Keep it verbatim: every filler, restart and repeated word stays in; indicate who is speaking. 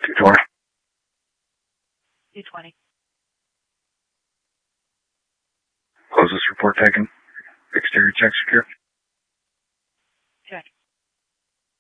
Speaker 1: two twenty.
Speaker 2: two twenty.
Speaker 1: Close this report taken. Exterior check secure.